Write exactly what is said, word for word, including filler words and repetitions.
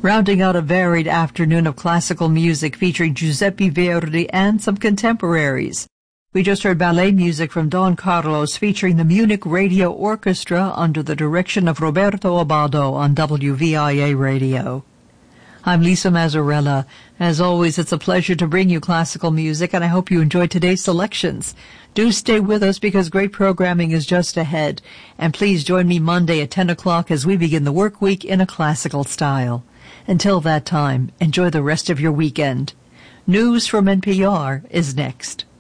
Rounding out a varied afternoon of classical music featuring Giuseppe Verdi and some contemporaries. We just heard ballet music from Don Carlos featuring the Munich Radio Orchestra under the direction of Roberto Abbado on W V I A Radio. I'm Lisa Mazzarella. As always, it's a pleasure to bring you classical music, and I hope you enjoyed today's selections. Do stay with us because great programming is just ahead. And please join me Monday at ten o'clock as we begin the work week in a classical style. Until that time, enjoy the rest of your weekend. News from N P R is next.